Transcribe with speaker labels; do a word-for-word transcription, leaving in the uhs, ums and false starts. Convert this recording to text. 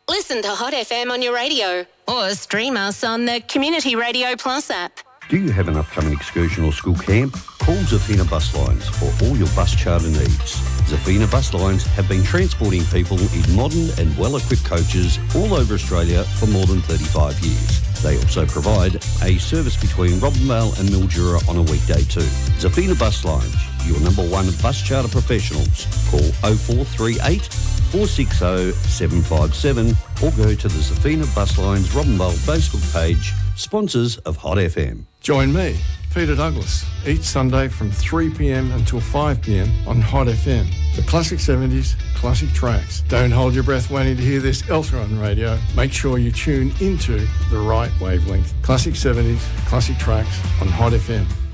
Speaker 1: Listen to Hot F M on your radio or stream us on the Community Radio Plus app.
Speaker 2: Do you have an upcoming excursion or school camp? Call Zafina Bus Lines for all your bus charter needs. Zafina Bus Lines have been transporting people in modern and well-equipped coaches all over Australia for more than thirty-five years. They also provide a service between Robinvale and Mildura on a weekday too. Zafina Bus Lines, your number one bus charter professionals. Call oh four three eight, four six oh, seven five seven or go to the Zafina Bus Lines Robinvale Facebook page, sponsors of Hot F M.
Speaker 3: Join me, Peter Douglas, each Sunday from three p.m. until five p.m. on Hot F M. The classic seventies, classic tracks. Don't hold your breath waiting to hear this elsewhere on radio. Make sure you tune into the right wavelength. Classic seventies, classic tracks on Hot F M.